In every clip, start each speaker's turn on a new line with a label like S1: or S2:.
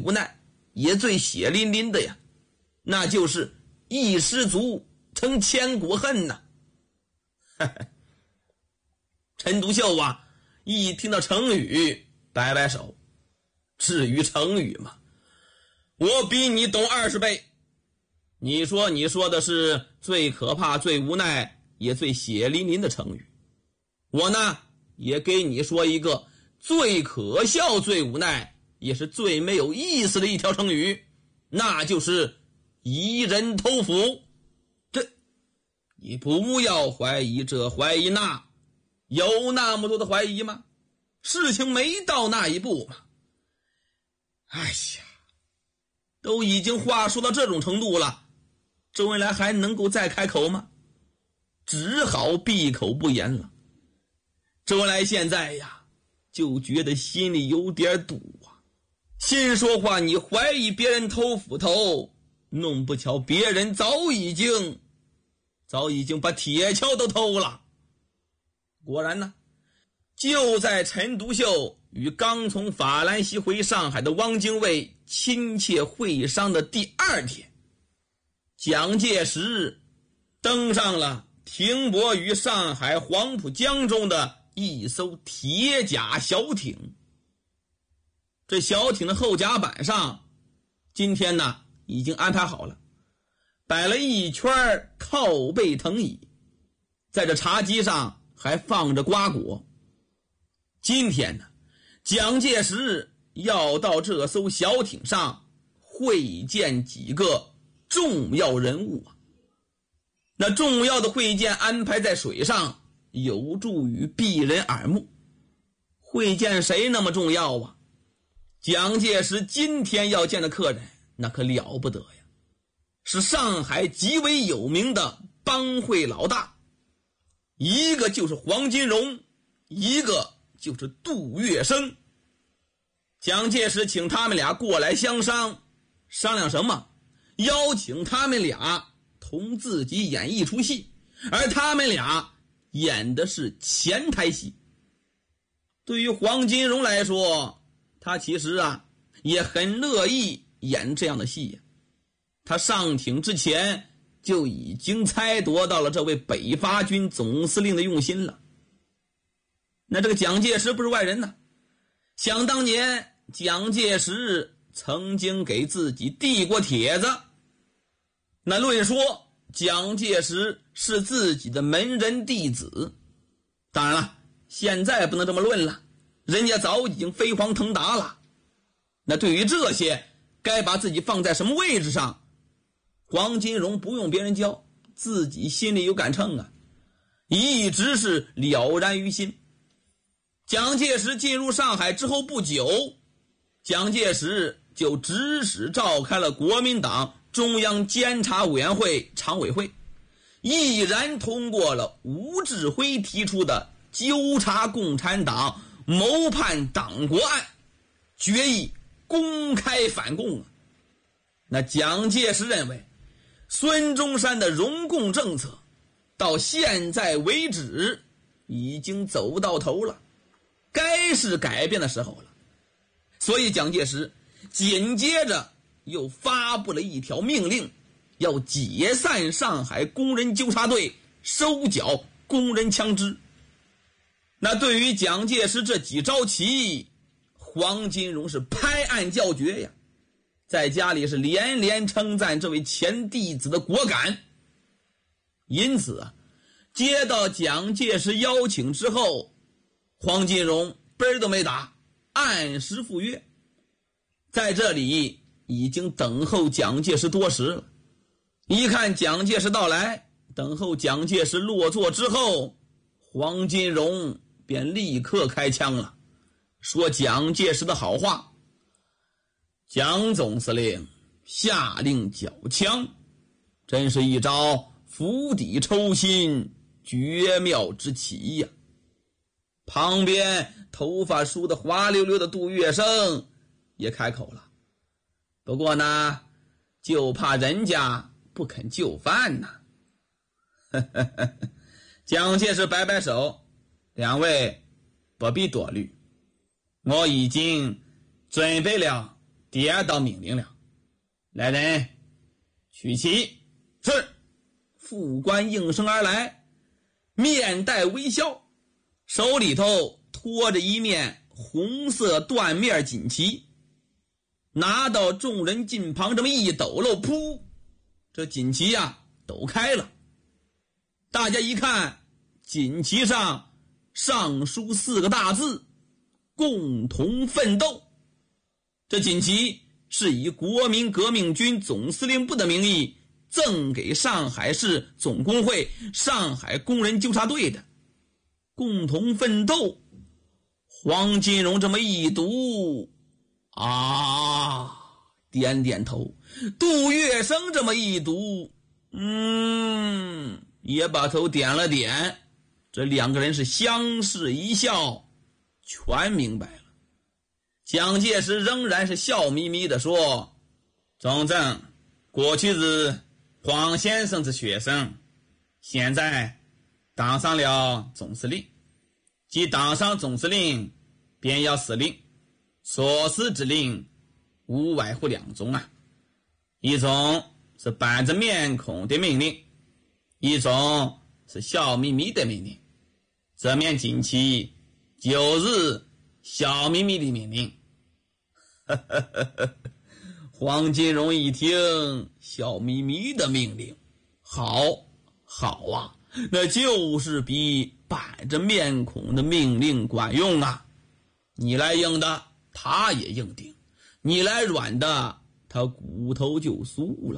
S1: 无奈也最血淋淋的呀，那就是一失足成千古恨呐。陈独秀啊，一听到成语摆摆手，至于成语吗？我比你懂20倍。你说的是最可怕最无奈也最血淋淋的成语，我呢也给你说一个最可笑最无奈也是最没有意思的一条成语，那就是疑人偷斧。这你不要怀疑这怀疑那，有那么多的怀疑吗？事情没到那一步嘛。哎呀，都已经话说到这种程度了，周恩来还能够再开口吗？只好闭口不言了。周恩来现在呀，就觉得心里有点堵啊。心说话你怀疑别人偷斧头，弄不巧别人早已经把铁锹都偷了。果然呢，就在陈独秀与刚从法兰西回上海的汪精卫亲切会商的第2天，蒋介石登上了停泊于上海黄浦江中的一艘铁甲小艇。这小艇的后甲板上今天呢已经安排好了，摆了一圈靠背藤椅，在这茶几上还放着瓜果。今天呢，蒋介石要到这艘小艇上会见几个重要人物啊。那重要的会见安排在水上，有助于避人耳目。会见谁那么重要啊？蒋介石今天要见的客人那可了不得呀，是上海极为有名的帮会老大，一个就是黄金荣，一个就是杜月笙。蒋介石请他们俩过来相商，商量什么？邀请他们俩同自己演一出戏，而他们俩演的是前台戏。对于黄金荣来说，他其实也很乐意演这样的戏。他上艇之前就已经猜度到了这位北伐军总司令的用心了。那这个蒋介石不是外人呢，想当年蒋介石曾经给自己递过帖子，那论说蒋介石是自己的门人弟子。当然了，现在不能这么论了，人家早已经飞黄腾达了。那对于这些该把自己放在什么位置上，黄金荣不用别人教，自己心里有杆秤啊，一直是了然于心。蒋介石进入上海之后不久，蒋介石就指使召开了国民党中央监察委员会常委会，毅然通过了吴志辉提出的纠察共产党谋叛党国案，决议公开反共。那蒋介石认为孙中山的容共政策到现在为止已经走到头了，该是改变的时候了。所以蒋介石紧接着又发布了一条命令，要解散上海工人纠察队，收缴工人枪支。那对于蒋介石这几招起义，黄金荣是拍案叫绝呀，在家里是连连称赞这位前弟子的果敢。因此接到蒋介石邀请之后，黄金荣奔都没打，按时赴约，在这里已经等候蒋介石多时了。一看蒋介石到来，等候蒋介石落座之后，黄金荣便立刻开枪了，说蒋介石的好话。蒋总司令下令缴枪，真是一招釜底抽薪绝妙之奇呀。旁边头发梳得滑溜溜的杜月笙也开口了，不过呢，就怕人家不肯就范呢。蒋介石摆摆手，两位不必多虑，我已经准备了接到命令了。来人，取其。是。副官应声而来，面带微笑，手里头托着一面红色缎面锦旗，拿到众人近旁这么一抖搂，噗，这锦旗抖开了。大家一看，锦旗上上书4个大字：共同奋斗。这锦旗是以国民革命军总司令部的名义赠给上海市总工会上海工人纠察队的。共同奋斗，黄金荣这么一读，点点头。杜月笙这么一读，也把头点了点。这两个人是相视一笑，全明白了。蒋介石仍然是笑眯眯地说：总政，过去是黄先生是学生，现在当上了总司令，既当上总司令，便要司令。所施之令无外乎2种一种是板着面孔的命令，一种是笑眯眯的命令。这面锦旗就是笑眯眯的命令。黄金荣一听，笑眯眯的命令，好啊，那就是比板着面孔的命令管用啊。你来硬的，他也硬顶；你来软的，他骨头就酥了。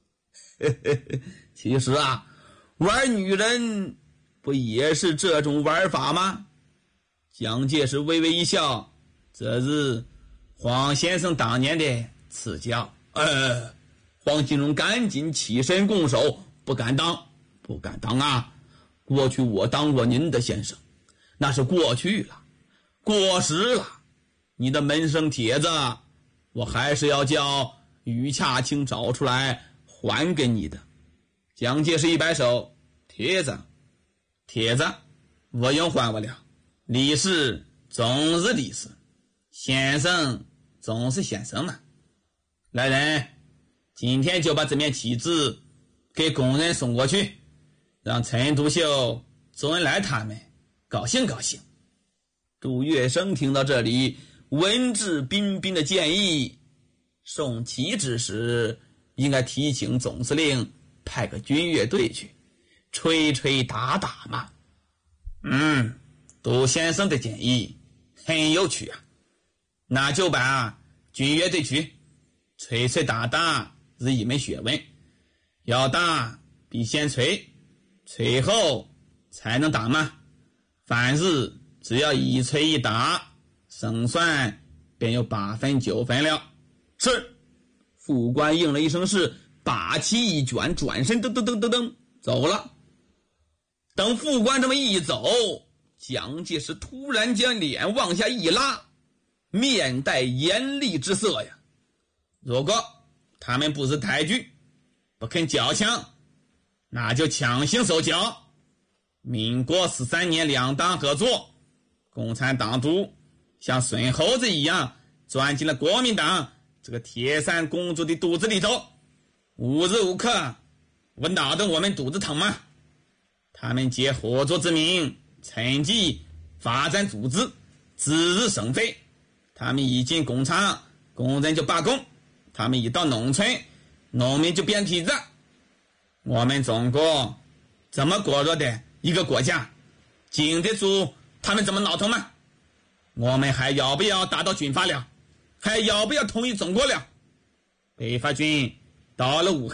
S1: 其实玩女人不也是这种玩法吗？蒋介石微微一笑，这是黄先生当年的赐教。黄金荣赶紧起身拱手，不敢当过去我当过您的先生，那是过去了，过时了。你的门生帖子我还是要叫于洽清找出来还给你的。蒋介石一摆手，帖子我用还不了，历史总是历史，先生总是先生嘛。来人，今天就把这面旗帜给工人送过去，让陈独秀、周恩来他们高兴高兴。杜月笙听到这里，文质彬彬的建议，送旗之时应该提醒总司令派个军乐队去，吹吹打打嘛。杜先生的建议很有趣啊，那就把军乐队去。吹吹打打是一门学问，要打必先吹，吹后才能打嘛。凡事只要一吹一打，胜算便有8分9分了。是。副官应了一声是，把旗一卷，转身噔走了。等副官这么一走，蒋介石突然将脸往下一拉，面带严厉之色呀。如果他们不是抬举，不肯交枪，那就强行收缴。民国13年两党合作，共产党徒像孙猴子一样钻进了国民党这个铁扇公主的肚子里头，无时无刻不闹得我们肚子疼吗？他们借合作之名，趁机发展组织，滋日生非。他们一进工厂，工人就罢工；他们一到农村，农民就编梯子。我们中国这么薄弱的一个国家，经得住他们这么闹腾吗？我们还要不要打倒军阀了？还要不要统一中国了？北伐军到了武汉